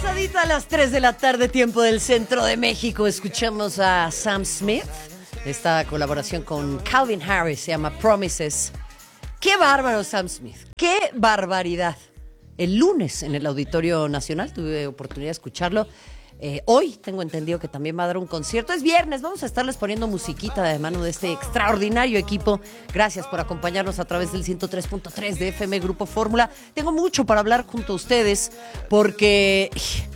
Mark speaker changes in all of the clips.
Speaker 1: Pasadita a las 3 de la tarde, tiempo del centro de México. Escuchamos a Sam Smith. Esta colaboración con Calvin Harris se llama Promises. ¡Qué bárbaro Sam Smith! ¡Qué barbaridad! El lunes en el Auditorio Nacional tuve oportunidad de escucharlo. Hoy tengo entendido que también va a dar un concierto. Es viernes, vamos a estarles poniendo musiquita de mano de este extraordinario equipo. Gracias por acompañarnos a través del 103.3 de FM Grupo Fórmula. Tengo mucho para hablar junto a ustedes porque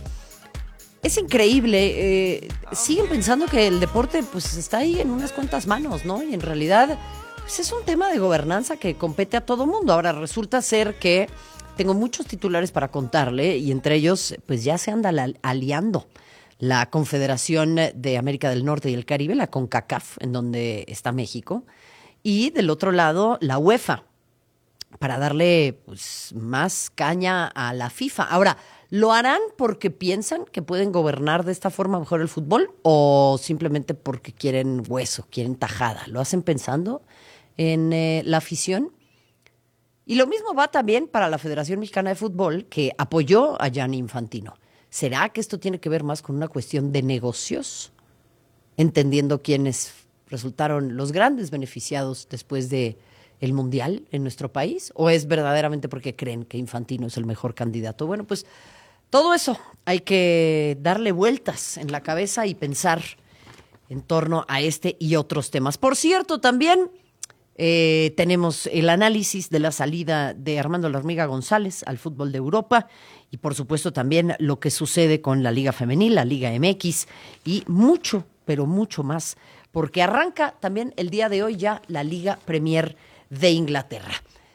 Speaker 1: es increíble. Siguen pensando que el deporte pues está ahí en unas cuantas manos, ¿no? Y en realidad pues, es un tema de gobernanza que compete a todo mundo. Ahora resulta ser que tengo muchos titulares para contarle y entre ellos pues ya se anda aliando la Confederación de América del Norte y el Caribe, la CONCACAF, en donde está México, y del otro lado la UEFA, para darle pues, más caña a la FIFA. Ahora, ¿lo harán porque piensan que pueden gobernar de esta forma mejor el fútbol o simplemente porque quieren hueso, quieren tajada? ¿Lo hacen pensando en la afición? Y lo mismo va también para la Federación Mexicana de Fútbol, que apoyó a Gianni Infantino. ¿Será que esto tiene que ver más con una cuestión de negocios? Entendiendo quiénes resultaron los grandes beneficiados después de el Mundial en nuestro país, ¿o es verdaderamente porque creen que Infantino es el mejor candidato? Bueno, pues todo eso hay que darle vueltas en la cabeza y pensar en torno a este y otros temas. Por cierto, también tenemos el análisis de la salida de Armando La Hormiga González al fútbol de Europa y por supuesto también lo que sucede con la Liga Femenil, la Liga MX y mucho, pero mucho más, porque arranca también el día de hoy ya la Liga Premier de Inglaterra.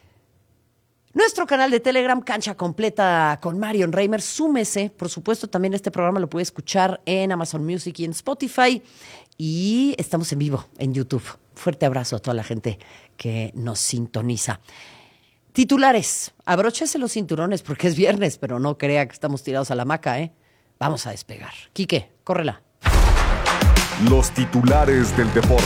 Speaker 1: Nuestro canal de Telegram, Cancha Completa con Marion Reimer, súmese. Por supuesto, también este programa lo puede escuchar en Amazon Music y en Spotify. Y estamos en vivo en YouTube. Fuerte abrazo a toda la gente que nos sintoniza. Titulares. Abróchese los cinturones porque es viernes, pero no crea que estamos tirados a la hamaca, ¿eh? Vamos a despegar. Quique, córrela.
Speaker 2: Los titulares del deporte.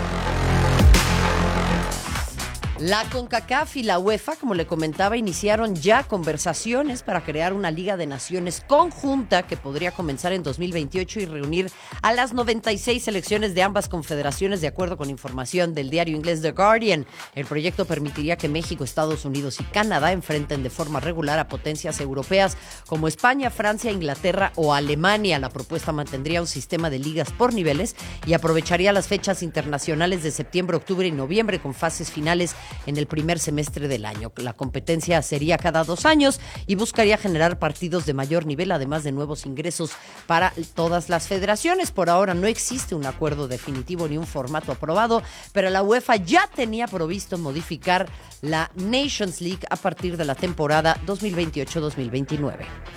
Speaker 1: La CONCACAF y la UEFA, como le comentaba, iniciaron ya conversaciones para crear una Liga de Naciones conjunta que podría comenzar en 2028 y reunir a las 96 selecciones de ambas confederaciones, de acuerdo con información del diario inglés The Guardian. El proyecto permitiría que México, Estados Unidos y Canadá enfrenten de forma regular a potencias europeas como España, Francia, Inglaterra o Alemania. La propuesta mantendría un sistema de ligas por niveles y aprovecharía las fechas internacionales de septiembre, octubre y noviembre con fases finales en el primer semestre del año. La competencia sería cada 2 años y buscaría generar partidos de mayor nivel, además de nuevos ingresos para todas las federaciones. Por ahora no existe un acuerdo definitivo ni un formato aprobado, pero la UEFA ya tenía provisto modificar la Nations League a partir de la temporada 2028-2029.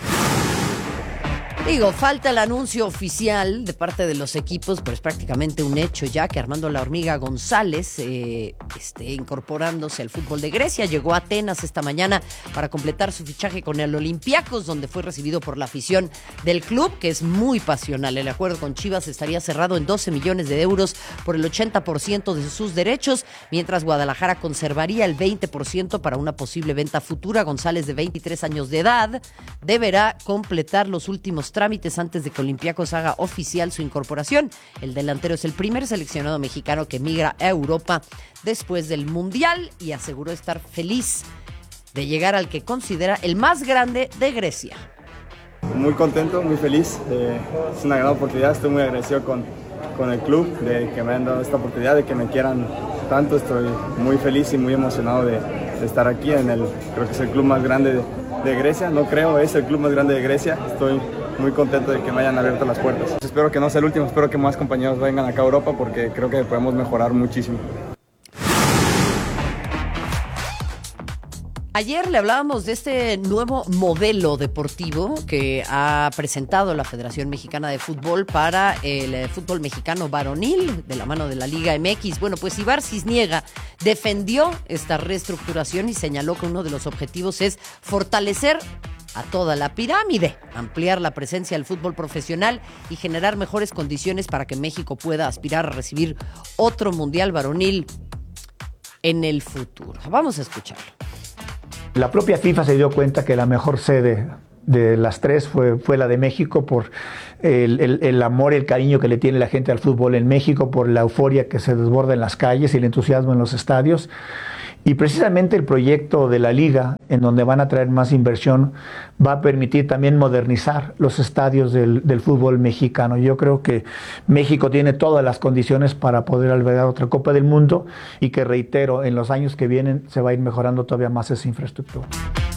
Speaker 1: Digo, falta el anuncio oficial de parte de los equipos, pero es prácticamente un hecho ya que Armando La Hormiga González esté incorporándose al fútbol de Grecia. Llegó a Atenas esta mañana para completar su fichaje con el Olympiacos, donde fue recibido por la afición del club, que es muy pasional. El acuerdo con Chivas estaría cerrado en 12 millones de euros por el 80% de sus derechos, mientras Guadalajara conservaría el 20% para una posible venta futura. González, de 23 años de edad, deberá completar los últimos trámites antes de que Olympiacos haga oficial su incorporación. El delantero es el primer seleccionado mexicano que migra a Europa después del Mundial y aseguró estar feliz de llegar al que considera el más grande de Grecia.
Speaker 3: Muy contento, muy feliz. Es una gran oportunidad. Estoy muy agradecido con el club de que me hayan dado esta oportunidad, de que me quieran tanto. Estoy muy feliz y muy emocionado de estar aquí creo que es el club más grande de Grecia. No creo, es el club más grande de Grecia. Estoy muy contento de que me hayan abierto las puertas. Espero que no sea el último, espero que más compañeros vengan acá a Europa porque creo que podemos mejorar muchísimo.
Speaker 1: Ayer le hablábamos de este nuevo modelo deportivo que ha presentado la Federación Mexicana de Fútbol para el fútbol mexicano varonil de la mano de la Liga MX. Bueno, pues Ibar Cisniega defendió esta reestructuración y señaló que uno de los objetivos es fortalecer a toda la pirámide, ampliar la presencia del fútbol profesional y generar mejores condiciones para que México pueda aspirar a recibir otro mundial varonil en el futuro. Vamos a escucharlo.
Speaker 4: La propia FIFA se dio cuenta que la mejor sede de las tres fue la de México por el amor y el cariño que le tiene la gente al fútbol en México, por la euforia que se desborda en las calles y el entusiasmo en los estadios. Y precisamente el proyecto de la Liga, en donde van a traer más inversión, va a permitir también modernizar los estadios del fútbol mexicano. Yo creo que México tiene todas las condiciones para poder albergar otra Copa del Mundo y que, reitero, en los años que vienen se va a ir mejorando todavía más esa infraestructura.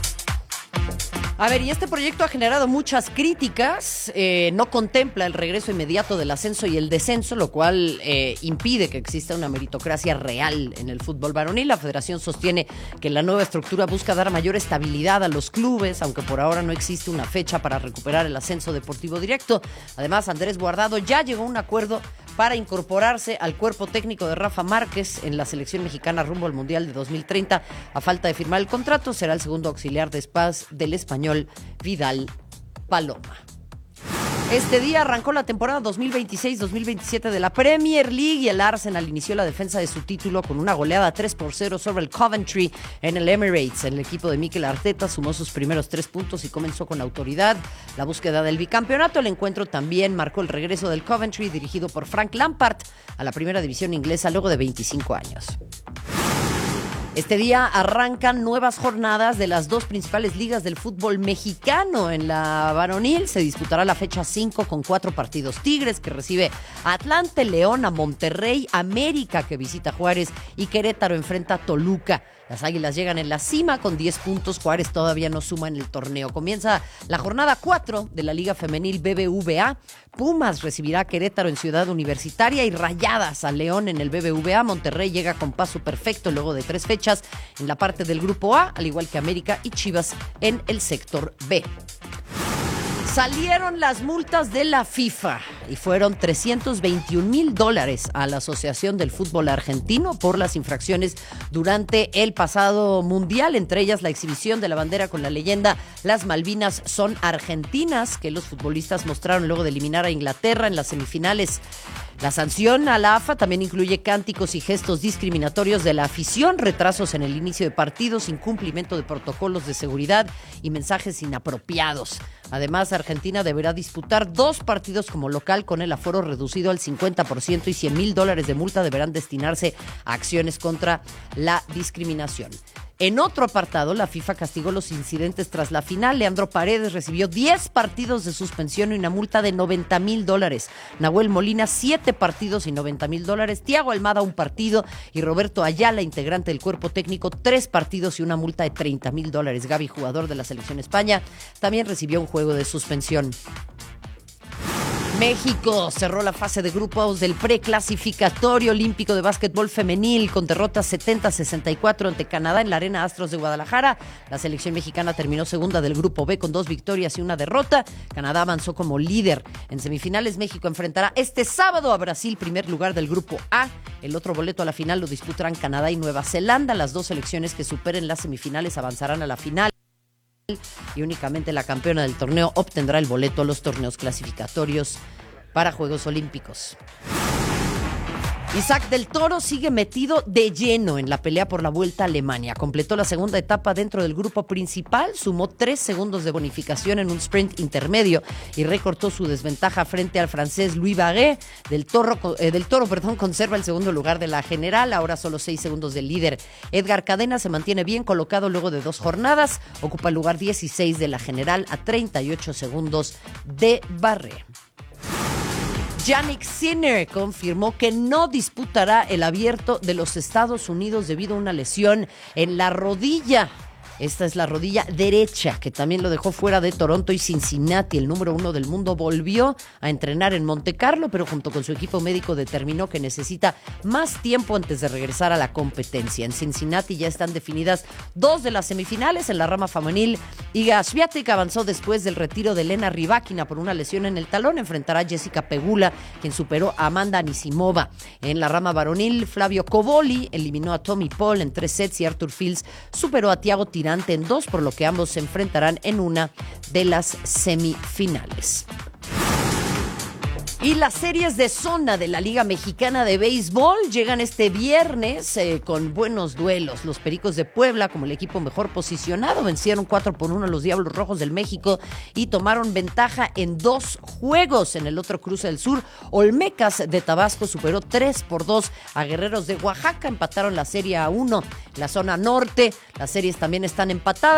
Speaker 1: A ver, y este proyecto ha generado muchas críticas, no contempla el regreso inmediato del ascenso y el descenso, lo cual impide que exista una meritocracia real en el fútbol varonil. La federación sostiene que la nueva estructura busca dar mayor estabilidad a los clubes, aunque por ahora no existe una fecha para recuperar el ascenso deportivo directo. Además, Andrés Guardado ya llegó a un acuerdo para incorporarse al cuerpo técnico de Rafa Márquez en la selección mexicana rumbo al Mundial de 2030. A falta de firmar el contrato, será el segundo auxiliar de del español Vidal Paloma. Este día arrancó la temporada 2026-2027 de la Premier League y el Arsenal inició la defensa de su título con una goleada 3-0 sobre el Coventry en el Emirates. El equipo de Mikel Arteta sumó sus primeros 3 puntos y comenzó con autoridad la búsqueda del bicampeonato. El encuentro también marcó el regreso del Coventry, dirigido por Frank Lampard, a la primera división inglesa luego de 25 años. Este día arrancan nuevas jornadas de las dos principales ligas del fútbol mexicano. En la varonil se disputará la fecha 5 con 4 partidos. Tigres, que recibe a Atlante, León, a Monterrey, América, que visita Juárez, y Querétaro enfrenta a Toluca. Las Águilas llegan en la cima con 10 puntos. Juárez todavía no suma en el torneo. Comienza la jornada 4 de la Liga Femenil BBVA. Pumas recibirá a Querétaro en Ciudad Universitaria y Rayadas a León en el BBVA. Monterrey llega con paso perfecto luego de 3 fechas en la parte del Grupo A, al igual que América y Chivas en el sector B. Salieron las multas de la FIFA y fueron $321,000 a la Asociación del Fútbol Argentino por las infracciones durante el pasado Mundial, entre ellas la exhibición de la bandera con la leyenda "Las Malvinas son argentinas", que los futbolistas mostraron luego de eliminar a Inglaterra en las semifinales. La sanción a la AFA también incluye cánticos y gestos discriminatorios de la afición, retrasos en el inicio de partidos, incumplimiento de protocolos de seguridad y mensajes inapropiados. Además, Argentina deberá disputar 2 partidos como local con el aforo reducido al 50% y $100,000 de multa deberán destinarse a acciones contra la discriminación. En otro apartado, la FIFA castigó los incidentes tras la final. Leandro Paredes recibió 10 partidos de suspensión y una multa de $90,000. Nahuel Molina, 7 partidos y $90,000. Thiago Almada, 1 partido. Y Roberto Ayala, integrante del cuerpo técnico, 3 partidos y una multa de $30,000. Gavi, jugador de la selección España, también recibió un juego de suspensión. México cerró la fase de grupos del preclasificatorio olímpico de básquetbol femenil con derrota 70-64 ante Canadá en la Arena Astros de Guadalajara. La selección mexicana terminó segunda del grupo B con 2 victorias y una derrota. Canadá avanzó como líder. En semifinales, México enfrentará este sábado a Brasil, primer lugar del grupo A. El otro boleto a la final lo disputarán Canadá y Nueva Zelanda. Las 2 selecciones que superen las semifinales avanzarán a la final. Y únicamente la campeona del torneo obtendrá el boleto a los torneos clasificatorios para Juegos Olímpicos. Isaac del Toro sigue metido de lleno en la pelea por la Vuelta a Alemania. Completó la segunda etapa dentro del grupo principal, sumó 3 segundos de bonificación en un sprint intermedio y recortó su desventaja frente al francés Louis Barret. Del Toro, conserva el segundo lugar de la general, ahora solo 6 segundos del líder. Edgar Cadena se mantiene bien colocado luego de 2 jornadas, ocupa el lugar 16 de la general a 38 segundos de Barret. Jannik Sinner confirmó que no disputará el Abierto de los Estados Unidos debido a una lesión en la rodilla. Esta es la rodilla derecha, que también lo dejó fuera de Toronto y Cincinnati. El número 1 del mundo volvió a entrenar en Monte Carlo, pero junto con su equipo médico determinó que necesita más tiempo antes de regresar a la competencia. En Cincinnati ya están definidas 2 de las semifinales. En la rama femenil, Iga Swiatek avanzó después del retiro de Elena Rybakina por una lesión en el talón. Enfrentará a Jessica Pegula, quien superó a Amanda Anisimova. En la rama varonil, Flavio Cobolli eliminó a Tommy Paul en 3 sets y Arthur Fields superó a Thiago Tirante en 2, por lo que ambos se enfrentarán en una de las semifinales. Y las series de zona de la Liga Mexicana de Béisbol llegan este viernes con buenos duelos. Los Pericos de Puebla, como el equipo mejor posicionado, vencieron 4-1 a los Diablos Rojos del México y tomaron ventaja en 2 juegos. En el otro cruce del sur, Olmecas de Tabasco superó 3-2 a Guerreros de Oaxaca. Empataron la serie a 1. En la zona norte, las series también están empatadas.